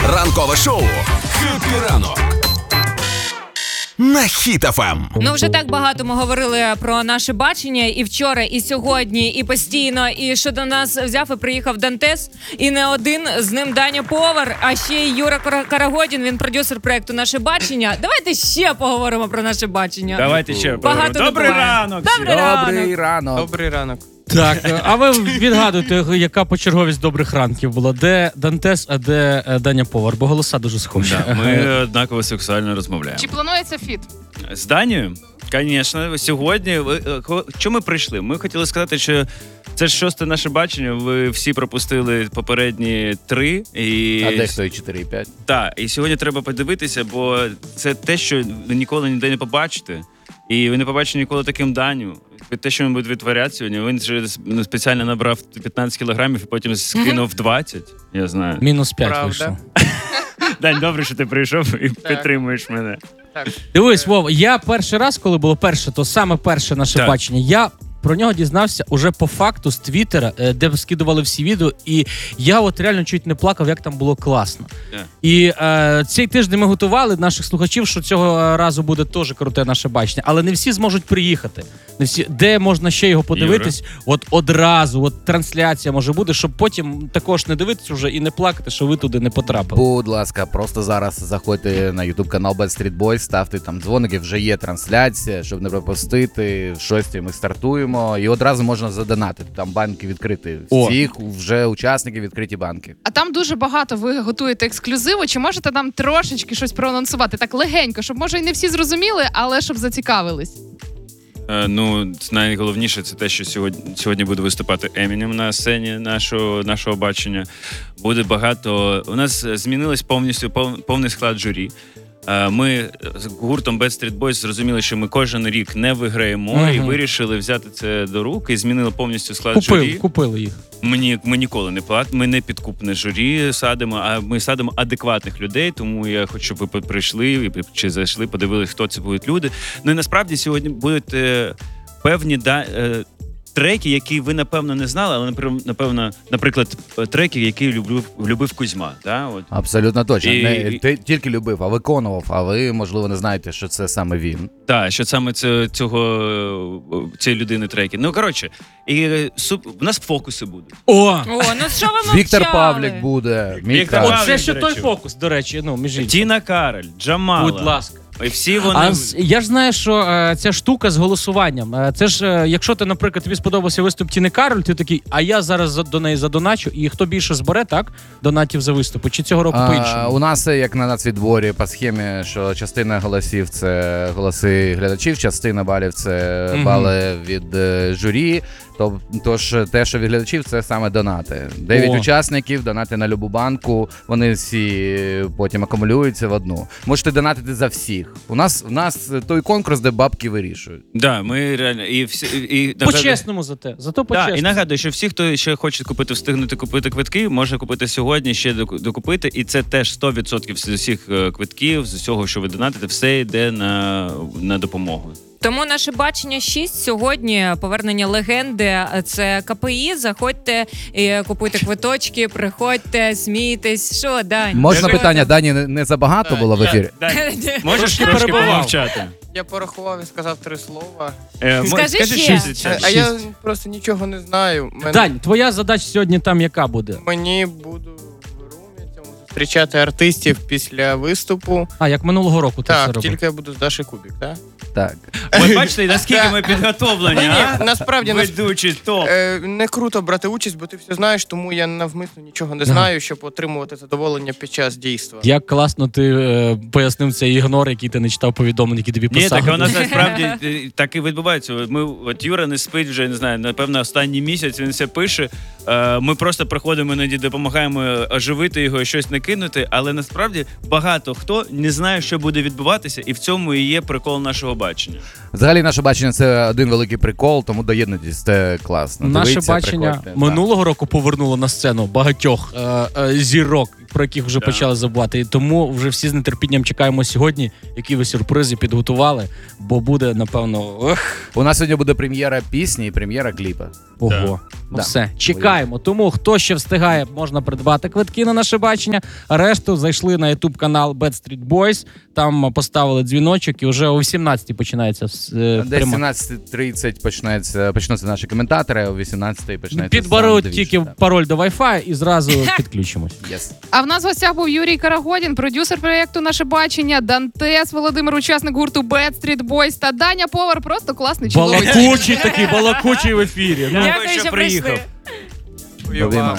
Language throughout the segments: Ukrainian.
Ранкове шоу «Хеппі ранок» на Хіт ФМ. Ну, вже так багато ми говорили про наше бачення і вчора, і сьогодні, і постійно, і що до нас взяв і приїхав Дантес, і не один, з ним Даня Повар, а ще й Юра Карагодін, він продюсер проєкту «Наше бачення». Давайте ще поговоримо про наше бачення. Давайте ще поговоримо. Добрий ранок! Добрий ранок. Так, а ви відгадуєте, яка почерговість добрих ранків була? Де Дантес, а де Даня Повар? Бо голоса дуже схожі. Да, ми однаково сексуально розмовляємо. Чи планується фіт? З Данією? Звісно. Сьогодні... Чому ми прийшли? Ми хотіли сказати, що це ж 6-те наше бачення. Ви всі пропустили попередні 3. А дехто і 4, і 5. Так, і сьогодні треба подивитися, бо це те, що ви ніколи ніде не побачите. І ви не побачите ніколи таким Даню. Те, що він буде відтворяти сьогодні, він вже спеціально набрав 15 кілограмів і потім скинув 20, я знаю. Мінус 5 Правда. вийшов. Дань, добре, що ти прийшов і підтримуєш мене. Так. Дивись, Вов, я перший раз, коли було перше, то саме перше наше Так. бачення, я про нього дізнався уже по факту з Твіттера, де скидували всі відео, і я от реально чуть не плакав, як там було класно. Так. І цей тиждень ми готували наших слухачів, що цього разу буде теж круте наше бачення, але не всі зможуть приїхати. Не всі, де можна ще його подивитись, от одразу, от трансляція може бути, щоб потім також не дивитись вже і не плакати, що ви туди не потрапили. Будь ласка, просто зараз заходьте на YouTube канал Bad Street Boys, ставте там дзвоники, вже є трансляція, щоб не пропустити. В 6 ми стартуємо і одразу можна задонатити. Там банки відкриті. Всіх вже учасників відкриті банки. А там дуже багато ви готуєте ексклюзиву. Чи можете нам трошечки щось проанонсувати? Так легенько, щоб може і не всі зрозуміли, але щоб зацікавились. Ну, найголовніше це те, що сьогодні буде виступати Емінем на сцені нашого бачення. Буде багато... У нас змінилось повністю повний склад журі. Ми з гуртом Bad Street Boys зрозуміли, що ми кожен рік не виграємо, і вирішили взяти це до рук і змінили повністю склад журі. Купили їх. Ми ніколи не платимо, ми не підкупне журі садимо, а ми садимо адекватних людей, тому я хочу, щоб ви прийшли чи зайшли, подивилися, хто це будуть люди. Ну і насправді сьогодні будуть певні треки, які ви, напевно, не знали, але, напевно, наприклад, треки, які любив Кузьма. Да? От. Абсолютно точно. Не тільки любив, а виконував. А ви, можливо, не знаєте, що це саме він. Так, що саме цієї людини треки. Ну, коротше, в нас фокуси будуть. О, ну що ви мовчали? Віктор Павлік буде. Віктор Мій Павлік. це ще до той речі. фокус, до речі, ну, між іншим. Тіна Кароль, Джамала. Будь ласка. І всі вони... А я ж знаю, що ця штука з голосуванням. Це ж, якщо ти, наприклад, тобі сподобався виступ Тіни Кароль, ти такий, а я зараз до неї задоначу, і хто більше збере, так, донатів за виступи? Чи цього року по-іншому? У нас, як на нацвідборі, по схемі, що частина голосів – це голоси глядачів, частина балів – це бали від журі. Тож те, що від глядачів, це саме донати. 9 учасників, донати на любу банку, вони всі потім акумулюються в одну. Можете донатити за всіх. У нас той конкурс, де бабки вирішують. Да, ми реально... По-чесному зато по-чесному. І нагадую, що всі, хто ще хоче встигнути купити квитки, може купити сьогодні, ще докупити. І це теж 100% з усіх квитків, з усього, що ви донатите, все йде на допомогу. Тому наше бачення 6 сьогодні, повернення легенди, це КПІ, заходьте, купуйте квиточки, приходьте, смійтесь, що, Дань? Можна питання, Дані, не забагато було в ефірі? Можеш трошки помовчати? Я порахував і сказав 3 слова. Скажи ще. 6. А я просто нічого не знаю. Дань, твоя задача сьогодні там яка буде? Мені буду в румі цьому зустрічати артистів після виступу. А, як минулого року ти це Так, робив. тільки я буду з Даші Кубік, так? Так. Ви бачите, наскільки ми підготовлені, а? Насправді Ведучий топ. не круто брати участь, бо ти все знаєш, тому я навмисно нічого не знаю, щоб отримувати задоволення під час дійства. Як класно ти пояснив цей ігнор, який ти не читав повідомлення, які тобі Ні, писали. так у нас насправді так і відбувається. От Юра не спить вже, не знаю, напевно, останній місяць він все пише. Ми просто приходимо, іноді допомагаємо оживити його і щось накинути, але насправді багато хто не знає, що буде відбуватися, і в цьому і є прикол нашого бачення. Взагалі, наше бачення – це один великий прикол, тому доєднуйтесь, це класно. Наше Дивіться, бачення приходьте. минулого року повернуло на сцену багатьох зірок, про яких вже почали забувати. І тому вже всі з нетерпінням чекаємо сьогодні, які ви сюрпризи підготували, бо буде, напевно, У нас сьогодні буде прем'єра пісні і прем'єра кліпа. ого. Ну Да. все, чекаємо. Тому хто ще встигає, можна придбати квитки на наше бачення. А решту зайшли на YouTube канал Bad Street Boys, там поставили дзвіночок і вже о 18-й починається Десь пряма. 17:30 почнуться наші коментатори, а о 18:00 почнеться Підберуть сам тільки двіж, пароль до Wi-Fi і зразу підключимось. да. Yes. А в нас в гостях був Юрій Карагодін, продюсер проєкту «Наше бачення», Дантес Володимир, учасник гурту Bad Street Boys та Даня Повар, просто класний чоловік. Балакучий такий, балакучий в ефірі. Ну, Дякую, що прийшли. Обіймаємо.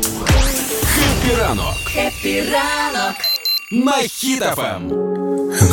Хеппі ранок. На Хіт ФМ.